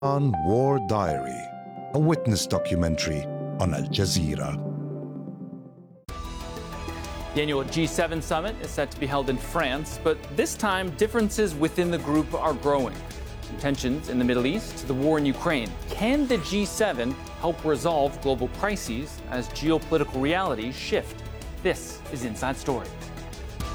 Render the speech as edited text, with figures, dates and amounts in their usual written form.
on War Diary, a witness documentary on Al Jazeera. The annual G7 summit is set to be held in France, but this time differences within the group are growing. From tensions in the Middle East to the war in Ukraine, can the G7 help resolve global crises as geopolitical realities shift? This is Inside Story.